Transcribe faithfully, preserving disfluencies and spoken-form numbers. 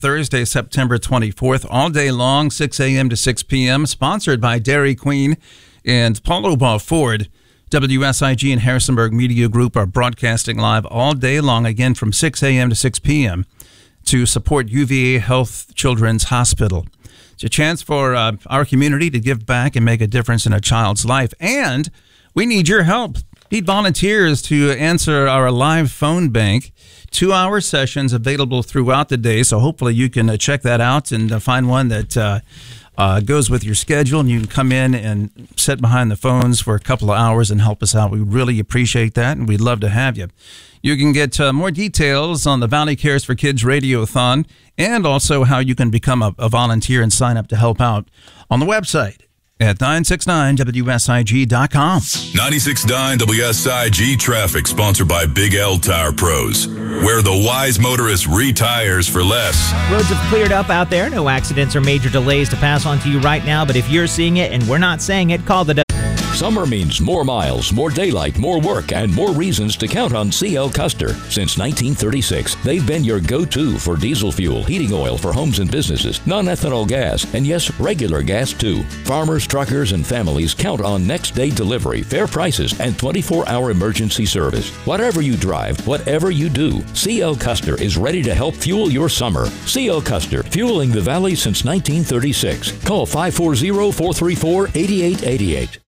Thursday, September twenty-fourth, all day long, six a.m. to six p.m., sponsored by Dairy Queen and Paul Obaugh Ford. W S I G and Harrisonburg Media Group are broadcasting live all day long, again from six a.m. to six p.m. to support U V A Health Children's Hospital. It's a chance for uh, our community to give back and make a difference in a child's life. And we need your help. Need volunteers to answer our live phone bank. Two-hour sessions available throughout the day, so hopefully you can uh, check that out and uh, find one that uh, uh, goes with your schedule, and you can come in and sit behind the phones for a couple of hours and help us out. We really appreciate that, and we'd love to have you. You can get uh, more details on the Valley Cares for Kids Radiothon and also how you can become a, a volunteer and sign up to help out on the website at nine six nine W S I G dot com. ninety-six point nine W S I G Traffic, sponsored by Big L Tire Pros, where the wise motorist retires for less. Roads have cleared up out there. No accidents or major delays to pass on to you right now, but if you're seeing it and we're not saying it, call the... Summer means more miles, more daylight, more work, and more reasons to count on C L Custer. Since nineteen thirty-six, they've been your go-to for diesel fuel, heating oil for homes and businesses, non-ethanol gas, and yes, regular gas too. Farmers, truckers, and families count on next-day delivery, fair prices, and twenty-four hour emergency service. Whatever you drive, whatever you do, C L Custer is ready to help fuel your summer. C L Custer, fueling the Valley since nineteen thirty-six. Call five four zero, four three four, eight eight eight eight.